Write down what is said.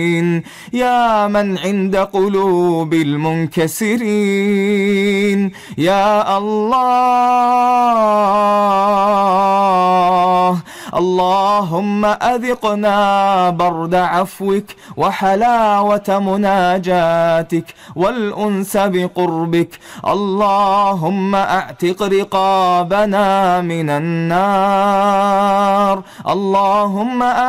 يا من عند قلوب المنكسرين، يا الله. اللهم أذقنا برد عفوك وحلاوة مناجاتك والأنس بقربك. اللهم أعتق رقابنا من النار. اللهم